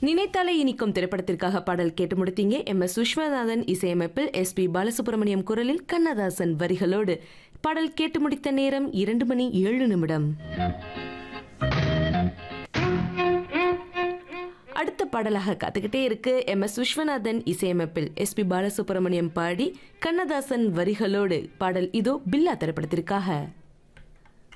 நினைத்தாலே இனிக்கும் திரைப்படத்திற்காக பாடல் கேட்டு முடித்தீங்க. MS விஸ்வநாதன் இசையமைப்பில் SP பாலசுப்ரமணியம் குரலில் கண்ணதாசன் வரிகளோடு பாடல் கேட்டு முடித்த நேரம் 2:07. அடுத்த பாடலாக காத்துக்கிட்டே இருக்கு. MS விஸ்வநாதன் இசையமைப்பில் SP பாலசுப்ரமணியம் பாடி கண்ணதாசன் வரிகளோடு பாடல் இதோ பில்லா திரைப்படத்திற்காக.